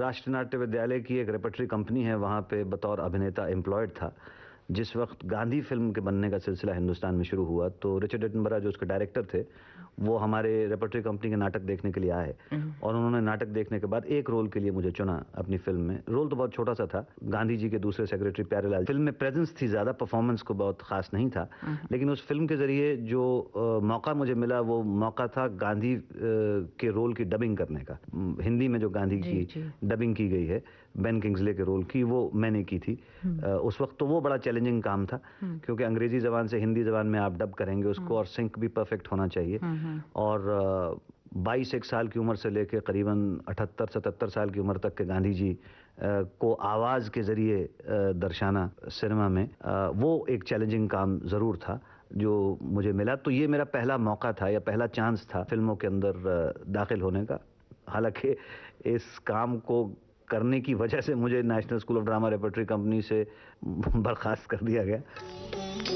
राष्ट्रीय नाट्य विद्यालय की एक रेपर्टरी कंपनी है, वहाँ पे बतौर अभिनेता एम्प्लॉयड था। जिस वक्त गांधी फिल्म के बनने का सिलसिला हिंदुस्तान में शुरू हुआ, तो रिचर्ड एटनबरा जो उसके डायरेक्टर थे, वो हमारे रेपर्टरी कंपनी के नाटक देखने के लिए आए। और उन्होंने नाटक देखने के बाद एक रोल के लिए मुझे चुना अपनी फिल्म में। रोल तो बहुत छोटा सा था, गांधी जी के दूसरे सेक्रेटरी प्यारेलाल। फिल्म में प्रेजेंस थी ज़्यादा, परफॉर्मेंस को बहुत खास नहीं था, लेकिन उस फिल्म के जरिए जो मौका मुझे मिला, वो मौका था गांधी के रोल की डबिंग करने का। हिंदी में जो गांधी की डबिंग की गई है बेन किंग्सले के रोल की, वो मैंने की थी। उस वक्त तो वो बड़ा चैलेंजिंग काम था, क्योंकि अंग्रेजी जबान से हिंदी जबान में आप डब करेंगे उसको, और सिंक भी परफेक्ट होना चाहिए। और 22-1 साल की उम्र से लेकर करीबन 78-77 साल की उम्र तक के गांधी जी को आवाज के जरिए दर्शाना सिनेमा में, वो एक चैलेंजिंग काम जरूर था जो मुझे मिला। तो ये मेरा पहला मौका था या पहला चांस था फिल्मों के अंदर दाखिल होने का। हालांकि इस काम को करने की वजह से मुझे national school of drama repertory company से बर्खास्त कर दिया गया।